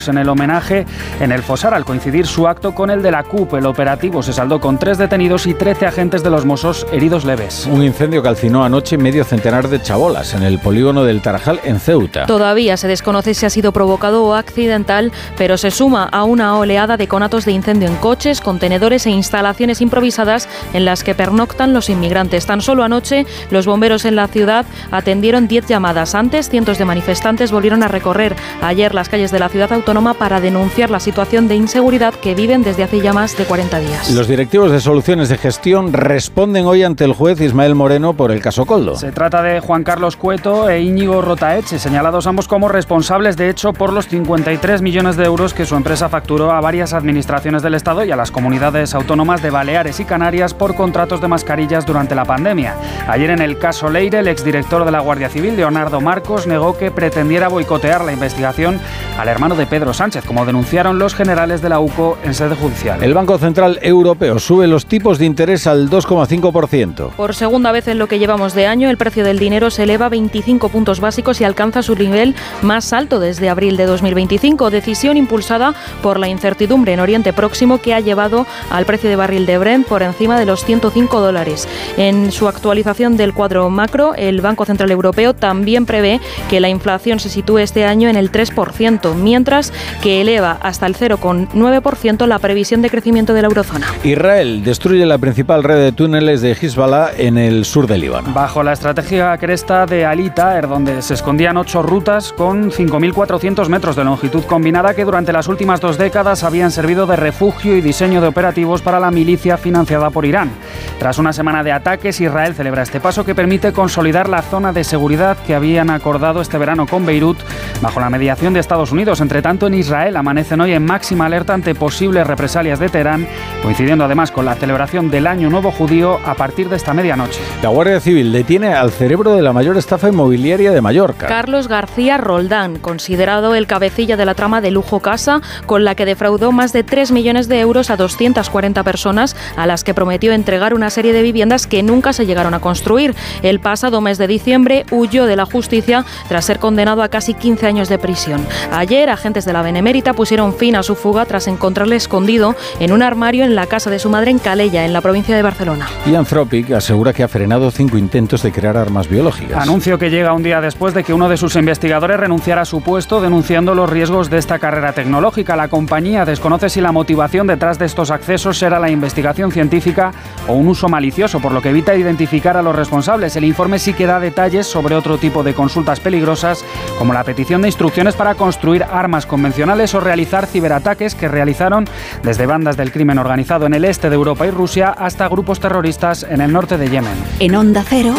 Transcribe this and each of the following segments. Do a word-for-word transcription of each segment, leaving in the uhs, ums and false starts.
en el homenaje en el Fosar al coincidir su acto con el de la C U P. El operativo se saldó con tres detenidos y trece agentes de los Mossos heridos leves. Un incendio calcinó anoche medio centenar de chabolas en el polígono del Tarajal en Ceuta. Todavía se desconoce si ha sido provocado o accidental, pero se suma a una oleada de conatos de incendio en coches, contenedores e instalaciones improvisadas en las que pernoctan los inmigrantes. Tan solo anoche los bomberos en la ciudad atendieron diez llamadas. Antes, cientos de manifestantes volvieron a recorrer ayer las calles de la ciudad autónoma para denunciar la situación de inseguridad que viven desde hace ya más de cuarenta días. Los directivos de Soluciones de Gestión responden hoy ante el juez Ismael Moreno por el caso Koldo. Se trata de Juan Carlos Cueto e Íñigo Rotaeche, señalados ambos como responsables, de hecho, por los cincuenta y tres millones de euros que su empresa facturó a varias administraciones del Estado y a las comunidades autónomas de Baleares y Canarias por contratos de mascarillas durante la pandemia. Ayer, en el caso Leire, el exdirector de la Guardia Civil, Leonardo Marcos, negó que pretendiera boicotear la investigación al hermano de Pedro Sánchez, como denunciaron los generales de la U C O en sede judicial. El Banco Central Europeo sube los tipos de interés al dos coma cinco por ciento. Por segunda vez en lo que llevamos de año, el precio del dinero se eleva veinticinco puntos básicos y alcanza su nivel más alto desde abril de dos mil veinticinco, decisión impulsada por la incertidumbre en Oriente Próximo que ha llevado al precio de barril de Brent por encima de los ciento cinco dólares. En su actualización del cuadro macro, el Banco Central Europeo también prevé que la inflación se sitúe este año en el tres por ciento, mientras que eleva hasta el cero coma nueve por ciento la previsión de crecimiento de la eurozona. Israel destruye la principal red de túneles de Hezbollah en el sur del Líbano. Bajo la estratégica cresta de Al-Itaer, donde se escondían ocho rutas con cinco mil cuatrocientos metros de longitud combinada que durante las últimas dos décadas habían servido de refugio y diseño de operativos para la milicia financiada por Irán. Tras una semana de ataques, Israel celebra este paso que permite consolidar la zona de seguridad que habían acordado este verano con Beirut bajo la mediación de Estados Unidos. Entre tanto, en Israel amanecen hoy en máxima alerta ante posibles represalias de Teherán, coincidiendo además con la celebración del Año Nuevo Judío a partir de esta medianoche. La Guardia Civil detiene al cerebro de la mayor estafa inmobiliaria de Mallorca. Carlos García Roldán, considerado el cabecilla de la trama de lujo casa, con la que defraudó más de tres millones de euros a doscientas cuarenta personas a las que prometió entregar una serie de viviendas que nunca se llegaron a construir. El pasado mes de diciembre huyó de la justicia tras ser condenado a casi quince años de prisión. Ayer, agentes de la Benemérita pusieron fin a su fuga tras encontrarle escondido en un armario en la casa de su madre en Calella, en la provincia de Barcelona. Y Anthropic asegura que ha frenado cinco intentos de crear armas biológicas. Anuncio que llega un día después de que uno de sus investigadores renunciara a su puesto, denunciando los riesgos de esta carrera tecnológica. La compañía desconoce si la motivación detrás de estos accesos era la investigación científica o un uso malicioso, por lo que evita identificar a los responsables. El informe sí que da detalles sobre otro tipo de consultas peligrosas, como la petición de instrucciones para construir armas convencionales o realizar ciberataques que realizaron desde bandas del crimen organizado en el este de Europa y Rusia hasta grupos terroristas en el norte de Yemen. En Onda Cero,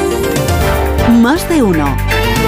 más de uno.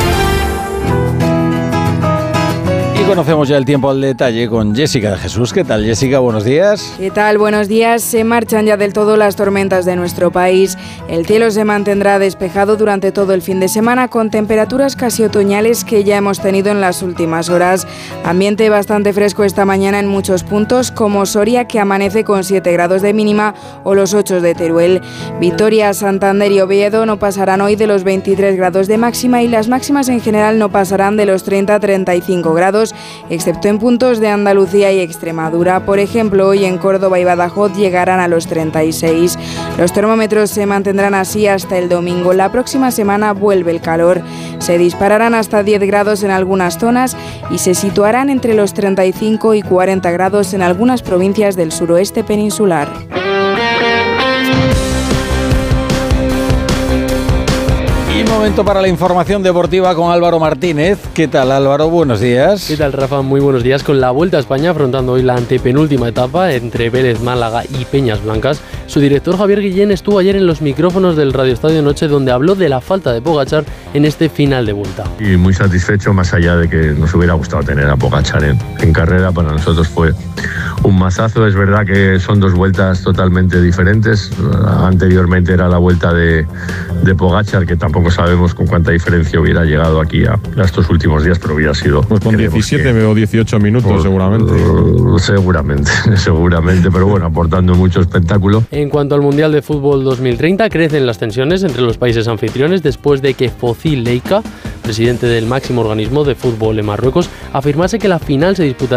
Y conocemos ya el tiempo al detalle con Jessica de Jesús. ¿Qué tal, Jessica? Buenos días. ¿Qué tal? Buenos días. Se marchan ya del todo las tormentas de nuestro país. El cielo se mantendrá despejado durante todo el fin de semana con temperaturas casi otoñales que ya hemos tenido en las últimas horas. Ambiente bastante fresco esta mañana en muchos puntos, como Soria, que amanece con siete grados de mínima, o los ocho de Teruel. Vitoria, Santander y Oviedo no pasarán hoy de los veintitrés grados de máxima y las máximas en general no pasarán de los treinta a treinta y cinco grados, excepto en puntos de Andalucía y Extremadura. Por ejemplo, hoy en Córdoba y Badajoz llegarán a los treinta y seis. Los termómetros se mantendrán así hasta el domingo. La próxima semana vuelve el calor. Se dispararán hasta diez grados en algunas zonas y se situarán entre los treinta y cinco y cuarenta grados en algunas provincias del suroeste peninsular. Y momento para la información deportiva con Álvaro Martínez. ¿Qué tal, Álvaro? Buenos días. ¿Qué tal, Rafa? Muy buenos días. Con la Vuelta a España afrontando hoy la antepenúltima etapa entre Vélez, Málaga y Peñas Blancas, su director Javier Guillén estuvo ayer en los micrófonos del Radio Estadio Noche, donde habló de la falta de Pogačar en este final de Vuelta. Y muy satisfecho, más allá de que nos hubiera gustado tener a Pogačar en, en carrera. Para nosotros fue un mazazo. Es verdad que son dos vueltas totalmente diferentes. Anteriormente era la vuelta de, de Pogačar, que tampoco sabemos con cuánta diferencia hubiera llegado aquí a, a estos últimos días, pero hubiera sido... Pues con diecisiete que, o dieciocho minutos por, seguramente. Uh, seguramente, seguramente, pero bueno, aportando mucho espectáculo. En cuanto al Mundial de Fútbol dos mil treinta, crecen las tensiones entre los países anfitriones después de que Fozil Leica, presidente del máximo organismo de fútbol en Marruecos, afirmase que la final se disputará